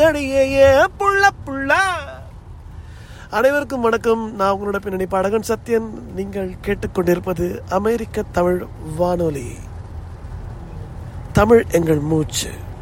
அடியே புள்ள புள்ள. அனைவருக்கும் வணக்கம். நான் உங்களோட பின்னணி பாடகன் சத்யன். நீங்கள் கேட்டுக்கொண்டிருப்பது அமெரிக்க தமிழ் வானொலி. தமிழ் எங்கள் மூச்சு.